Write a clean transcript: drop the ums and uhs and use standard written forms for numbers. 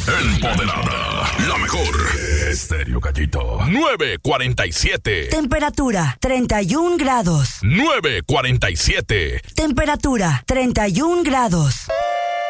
Empoderada. La mejor. Estéreo Gallito. 947. Temperatura 31 grados. 947. Temperatura 31 grados.